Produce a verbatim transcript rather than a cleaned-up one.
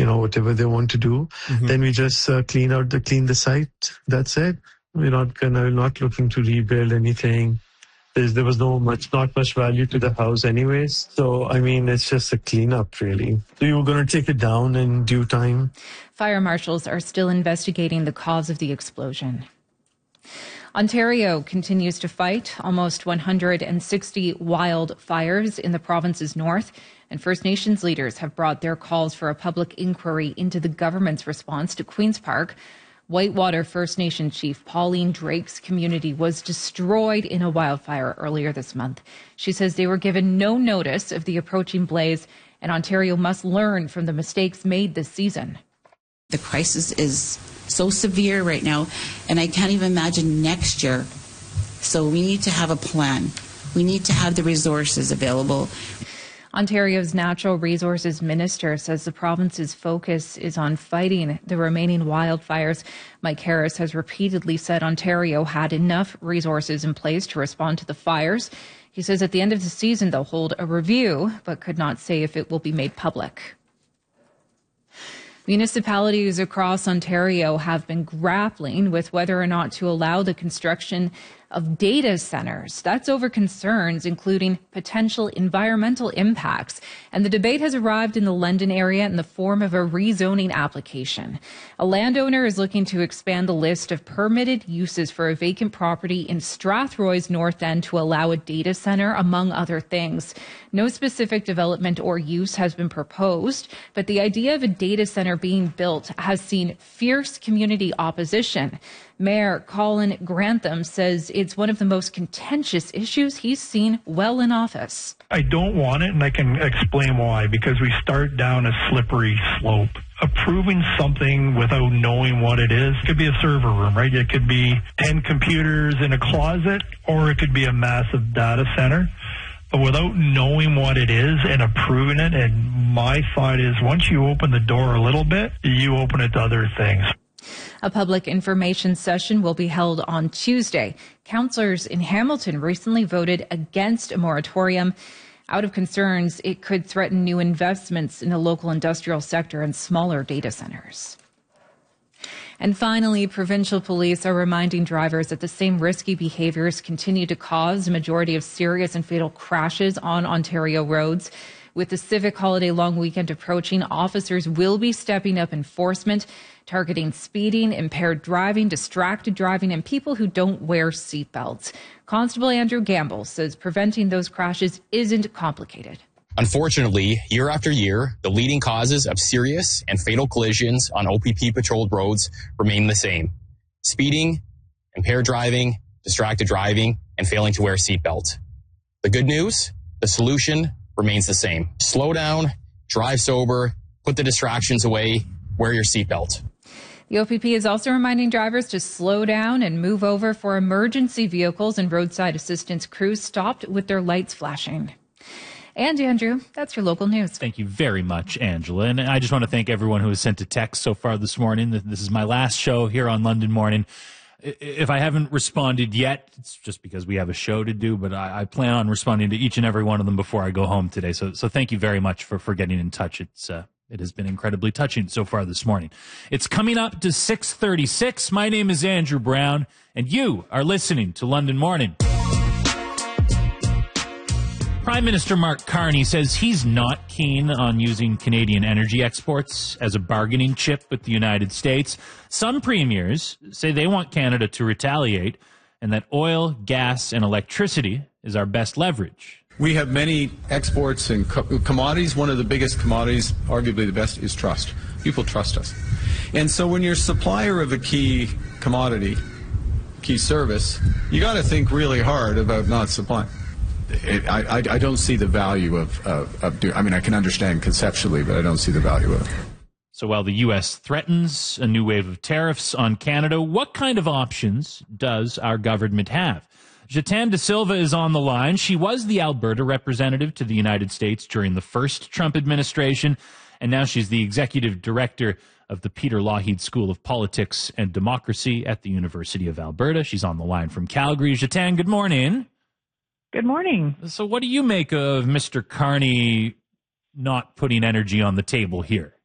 know, whatever they want to do. Mm-hmm. Then we just uh, clean out the clean the site. That's it. We're not gonna not looking to rebuild anything. There's, there was no much, not much value to the house anyways. So, I mean, it's just a cleanup, really. So you were going to take it down in due time? Fire marshals are still investigating the cause of the explosion. Ontario continues to fight almost one hundred sixty wildfires in the province's north, and First Nations leaders have brought their calls for a public inquiry into the government's response to Queen's Park. Whitewater First Nation Chief Pauline Drake's community was destroyed in a wildfire earlier this month. She says they were given no notice of the approaching blaze, and Ontario must learn from the mistakes made this season. The crisis is so severe right now, and I can't even imagine next year. So we need to have a plan. We need to have the resources available. Ontario's Natural Resources Minister says the province's focus is on fighting the remaining wildfires. Mike Harris has repeatedly said Ontario had enough resources in place to respond to the fires. He says at the end of the season they'll hold a review, but could not say if it will be made public. Municipalities across Ontario have been grappling with whether or not to allow the construction of data centers. That's over concerns including potential environmental impacts. And the debate has arrived in the London area in the form of a rezoning application. A landowner is looking to expand the list of permitted uses for a vacant property in Strathroy's North End to allow a data center, among other things. No specific development or use has been proposed, but the idea of a data center being built has seen fierce community opposition. Mayor Colin Grantham says it's one of the most contentious issues he's seen well in office. I don't want it, and I can explain why, because we start down a slippery slope. Approving something without knowing what it is, it could be a server room, right? It could be ten computers in a closet, or it could be a massive data center. But without knowing what it is and approving it, and my thought is once you open the door a little bit, you open it to other things. A public information session will be held on Tuesday. Councillors in Hamilton recently voted against a moratorium out of concerns it could threaten new investments in the local industrial sector and smaller data centers. And finally, provincial police are reminding drivers that the same risky behaviours continue to cause a majority of serious and fatal crashes on Ontario roads. With the civic holiday long weekend approaching, officers will be stepping up enforcement, targeting speeding, impaired driving, distracted driving, and people who don't wear seatbelts. Constable Andrew Gamble says preventing those crashes isn't complicated. Unfortunately, year after year, the leading causes of serious and fatal collisions on O P P-patrolled roads remain the same: speeding, impaired driving, distracted driving, and failing to wear a seatbelt. The good news? The solution remains the same. Slow down, drive sober, put the distractions away, wear your seatbelt. The O P P is also reminding drivers to slow down and move over for emergency vehicles and roadside assistance crews stopped with their lights flashing. And Andrew, that's your local news. Thank you very much, Angela. And I just want to thank everyone who has sent a text so far this morning. This is my last show here on London Morning. If I haven't responded yet, it's just because we have a show to do, but I, I plan on responding to each and every one of them before I go home today. So, so thank you very much for, for getting in touch. It's, uh, it has been incredibly touching so far this morning. It's coming up to six thirty-six. My name is Andrew Brown, and you are listening to London Morning. Prime Minister Mark Carney says he's not keen on using Canadian energy exports as a bargaining chip with the United States. Some premiers say they want Canada to retaliate and that oil, gas, and electricity is our best leverage. We have many exports and co- commodities. One of the biggest commodities, arguably the best, is trust. People trust us. And so when you're a supplier of a key commodity, key service, you got to think really hard about not supplying. It, I, I, I don't see the value of, of, of do, I mean, I can understand conceptually, but I don't see the value of it. So while the U S threatens a new wave of tariffs on Canada, what kind of options does our government have? Jatan De Silva is on the line. She was the Alberta representative to the United States during the first Trump administration, and now she's the executive director of the Peter Lougheed School of Politics and Democracy at the University of Alberta. She's on the line from Calgary. Jatan, good morning. Good morning. So what do you make of Mister Carney not putting energy on the table here?